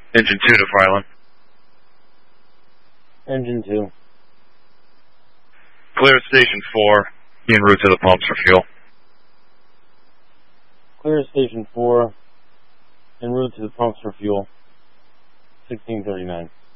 Engine 2 to Fryland. Engine 2. Clear Station 4, en route to the pumps for fuel. Clear Station 4, en route to the pumps for fuel. 1639.